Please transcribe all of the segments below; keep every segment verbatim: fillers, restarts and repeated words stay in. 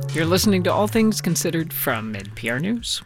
You're listening to All Things Considered from N P R News.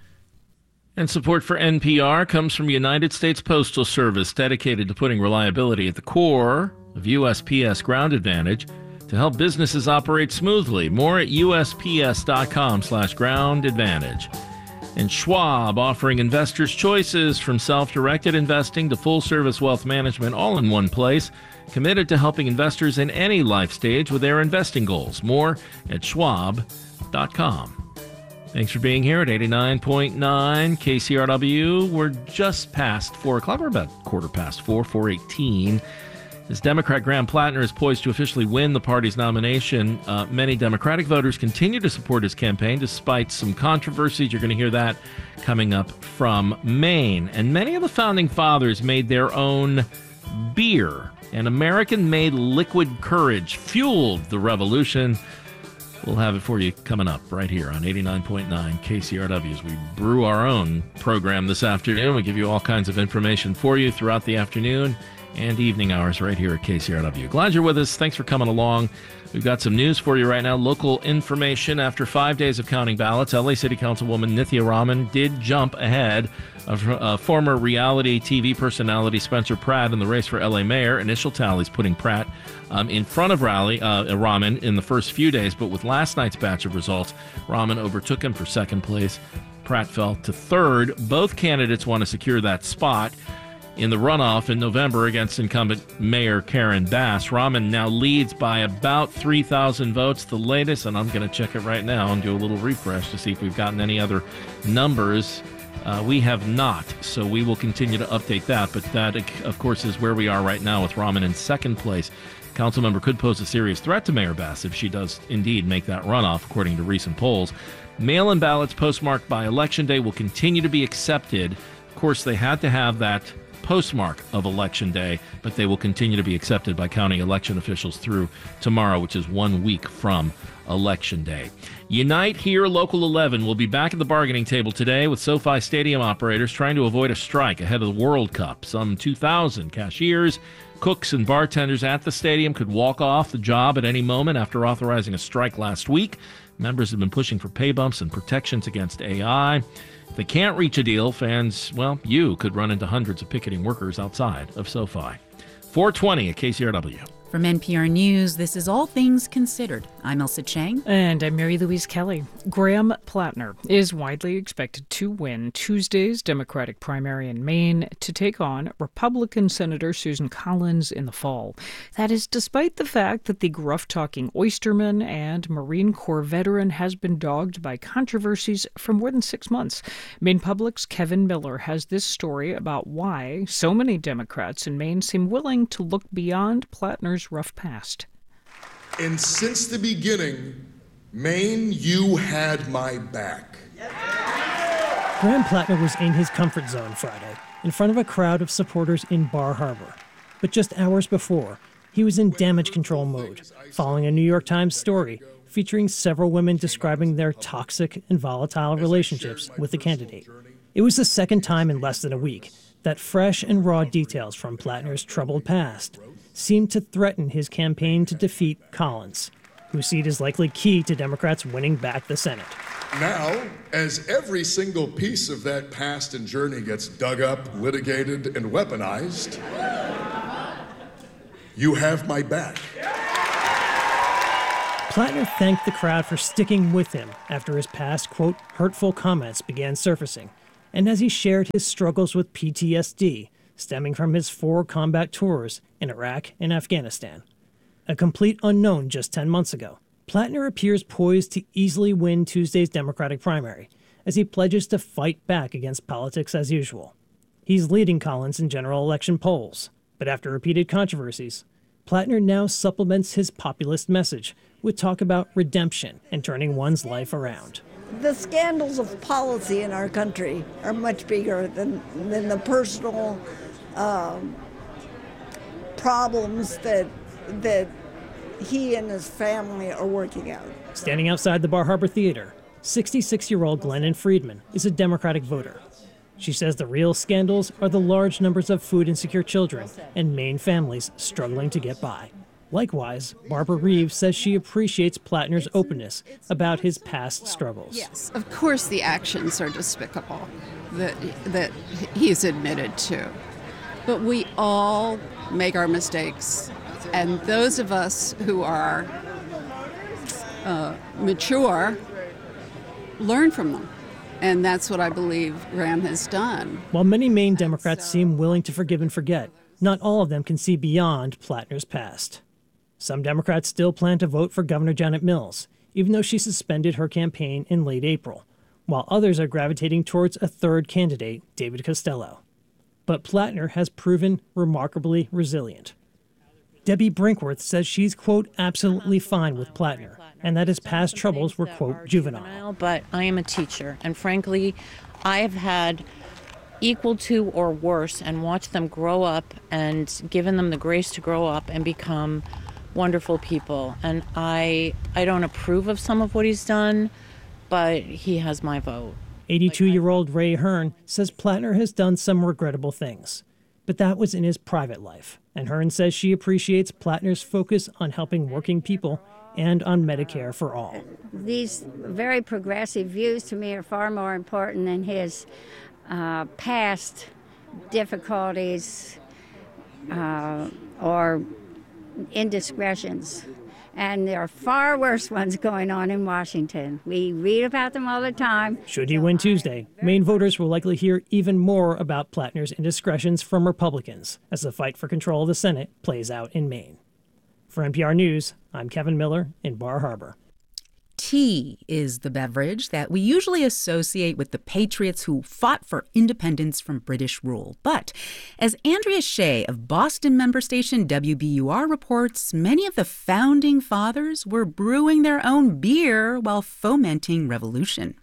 And support for N P R comes from United States Postal Service, dedicated to putting reliability at the core of U S P S Ground Advantage to help businesses operate smoothly. More at usps.com slash ground advantage. And Schwab, offering investors choices from self-directed investing to full-service wealth management, all in one place. Committed to helping investors in any life stage with their investing goals. More at schwab dot com. Thanks for being here at eighty-nine point nine K C R W. We're just past four o'clock. We're about quarter past four, four eighteen. As Democrat Graham Plattner is poised to officially win the party's nomination, uh, many Democratic voters continue to support his campaign despite some controversies. You're going to hear that coming up from Maine. And many of the founding fathers made their own beer. And American-made liquid courage fueled the revolution. We'll have it for you coming up right here on eighty-nine point nine K C R W as we brew our own program this afternoon. We give you all kinds of information for you throughout the afternoon and evening hours right here at K C R W. Glad you're with us. Thanks for coming along. We've got some news for you right now. Local information. After five days of counting ballots, L A City Councilwoman Nithya Raman did jump ahead of uh, former reality T V personality Spencer Pratt in the race for L A mayor. Initial tallies putting Pratt um, in front of Raleigh, uh, Raman in the first few days, but with last night's batch of results, Raman overtook him for second place. Pratt fell to third. Both candidates want to secure that spot in the runoff in November against incumbent Mayor Karen Bass. Raman now leads by about three thousand votes. The latest, and I'm going to check it right now and do a little refresh to see if we've gotten any other numbers. Uh, we have not, so we will continue to update that. But that, of course, is where we are right now with Raman in second place. Councilmember could pose a serious threat to Mayor Bass if she does indeed make that runoff, according to recent polls. Mail-in ballots postmarked by Election Day will continue to be accepted. Of course, they had to have that postmark of Election Day, but they will continue to be accepted by county election officials through tomorrow, which is one week from Election Day. Unite Here Local eleven will be back at the bargaining table today with SoFi Stadium operators trying to avoid a strike ahead of the World Cup. Some two thousand cashiers, cooks, and bartenders at the stadium could walk off the job at any moment after authorizing a strike last week. Members have been pushing for pay bumps and protections against A I. If they can't reach a deal, fans, well, you could run into hundreds of picketing workers outside of SoFi. four twenty at K C R W. From N P R News, this is All Things Considered. I'm Elsa Chang. And I'm Mary Louise Kelly. Graham Plattner is widely expected to win Tuesday's Democratic primary in Maine to take on Republican Senator Susan Collins in the fall. That is despite the fact that the gruff-talking oysterman and Marine Corps veteran has been dogged by controversies for more than six months. Maine Public's Kevin Miller has this story about why so many Democrats in Maine seem willing to look beyond Plattner's rough past. And since the beginning, Maine, you had my back. Graham Plattner was in his comfort zone Friday, in front of a crowd of supporters in Bar Harbor. But just hours before, he was in damage control mode, following a New York Times story featuring several women describing their toxic and volatile relationships with the candidate. It was the second time in less than a week that fresh and raw details from Plattner's troubled past seemed to threaten his campaign to defeat Collins, whose seat is likely key to Democrats winning back the Senate. Now, as every single piece of that past and journey gets dug up, litigated, and weaponized, you have my back. Plattner thanked the crowd for sticking with him after his past, quote, hurtful comments began surfacing, and as he shared his struggles with P T S D, stemming from his four combat tours in Iraq and Afghanistan. A complete unknown just ten months ago, Plattner appears poised to easily win Tuesday's Democratic primary as he pledges to fight back against politics as usual. He's leading Collins in general election polls, but after repeated controversies, Plattner now supplements his populist message with talk about redemption and turning one's life around. The scandals of policy in our country are much bigger than, than the personal um, problems that that he and his family are working out. Standing outside the Bar Harbor Theater, sixty-six-year-old Glennon Friedman is a Democratic voter. She says the real scandals are the large numbers of food-insecure children and Maine families struggling to get by. Likewise, Barbara Reeves says she appreciates Plattner's openness about his past struggles. Yes, of course the actions are despicable that, that he's admitted to. But we all make our mistakes. And those of us who are uh, mature learn from them. And that's what I believe Graham has done. While many Maine Democrats seem willing to forgive and forget, not all of them can see beyond Plattner's past. Some Democrats still plan to vote for Governor Janet Mills, even though she suspended her campaign in late April, while others are gravitating towards a third candidate, David Costello. But Plattner has proven remarkably resilient. Debbie Brinkworth says she's, quote, absolutely fine with Plattner, and that his past troubles were, quote, juvenile. But I am a teacher, and frankly, I have had equal to or worse and watched them grow up and given them the grace to grow up and become wonderful people. And I I don't approve of some of what he's done, but he has my vote. eighty-two-year-old Ray Hearn says Plattner has done some regrettable things, but that was in his private life. And Hearn says she appreciates Plattner's focus on helping working people and on Medicare for all. These very progressive views to me are far more important than his uh, past difficulties uh, or indiscretions. And there are far worse ones going on in Washington. We read about them all the time. Should he win Tuesday, Maine voters will likely hear even more about Plattner's indiscretions from Republicans as the fight for control of the Senate plays out in Maine. For N P R News, I'm Kevin Miller in Bar Harbor. Tea is the beverage that we usually associate with the patriots who fought for independence from British rule. But as Andrea Shea of Boston member station W B U R reports, many of the founding fathers were brewing their own beer while fomenting revolution.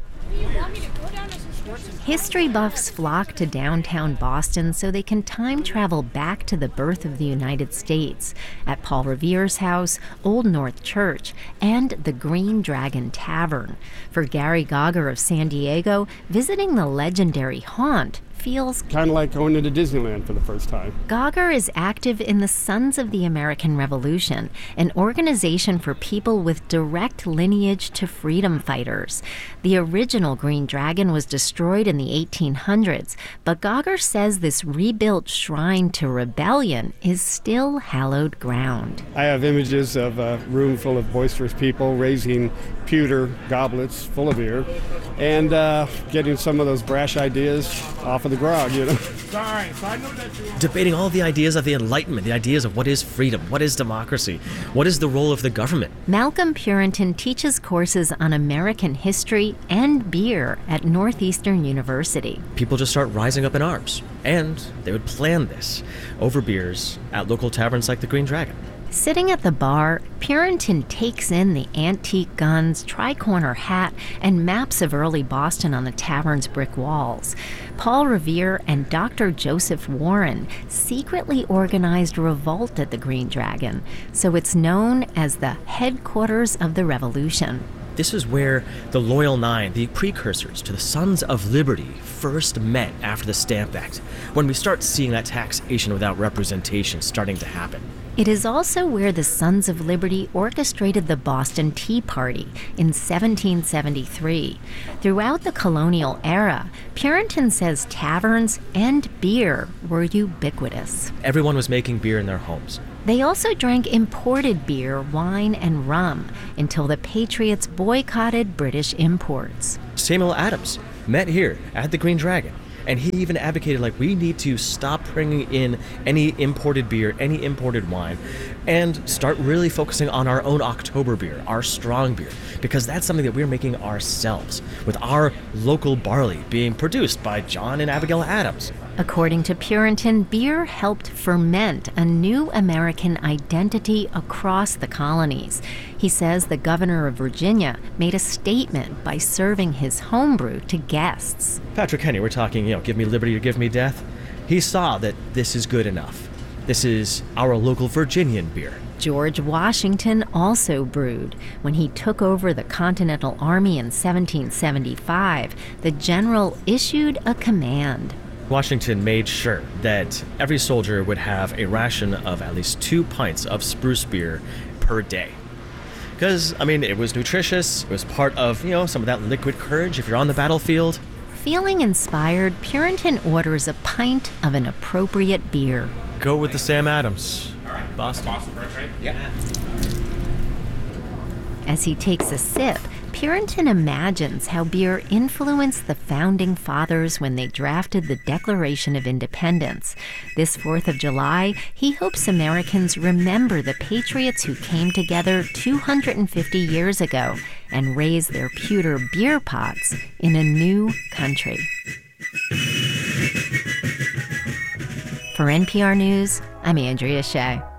History buffs flock to downtown Boston so they can time travel back to the birth of the United States at Paul Revere's house, Old North Church, and the Green Dragon Tavern. For Gary Gauger of San Diego, visiting the legendary haunt feels kind of like going into Disneyland for the first time. Gauger is active in the Sons of the American Revolution, an organization for people with direct lineage to freedom fighters. The original Green Dragon was destroyed in the eighteen hundreds, but Gauger says this rebuilt shrine to rebellion is still hallowed ground. I have images of a room full of boisterous people raising pewter goblets full of beer and uh, getting some of those brash ideas off of the grog, you know. Sorry, so I know that you debating all the ideas of the Enlightenment, the ideas of what is freedom, what is democracy, what is the role of the government. Malcolm Purinton teaches courses on American history and beer at Northeastern University. People just start rising up in arms, and they would plan this over beers at local taverns like the Green Dragon. Sitting at the bar, Purinton takes in the antique guns, tri-corner hat, and maps of early Boston on the tavern's brick walls. Paul Revere and Doctor Joseph Warren secretly organized a revolt at the Green Dragon, so it's known as the headquarters of the Revolution. This is where the Loyal Nine, the precursors to the Sons of Liberty, first met after the Stamp Act, when we start seeing that taxation without representation starting to happen. It is also where the Sons of Liberty orchestrated the Boston Tea Party in seventeen seventy-three. Throughout the colonial era, Purinton says taverns and beer were ubiquitous. Everyone was making beer in their homes. They also drank imported beer, wine, and rum until the Patriots boycotted British imports. Samuel Adams met here at the Green Dragon. And he even advocated, like, we need to stop bringing in any imported beer, any imported wine, and start really focusing on our own October beer, our strong beer, because that's something that we're making ourselves, with our local barley being produced by John and Abigail Adams. According to Purinton, beer helped ferment a new American identity across the colonies. He says the governor of Virginia made a statement by serving his homebrew to guests. Patrick Henry, we're talking, you know, give me liberty or give me death. He saw that this is good enough. This is our local Virginian beer. George Washington also brewed. When he took over the Continental Army in seventeen seventy-five, the general issued a command. Washington made sure that every soldier would have a ration of at least two pints of spruce beer per day. Because, I mean, it was nutritious, it was part of, you know, some of that liquid courage if you're on the battlefield. Feeling inspired, Purinton orders a pint of an appropriate beer. Go with the Sam Adams. All right. Boston. Boston, right? Yeah. As he takes a sip, Purinton imagines how beer influenced the founding fathers when they drafted the Declaration of Independence. This fourth of July, he hopes Americans remember the patriots who came together two hundred fifty years ago and raised their pewter beer pots in a new country. For N P R News, I'm Andrea Shea.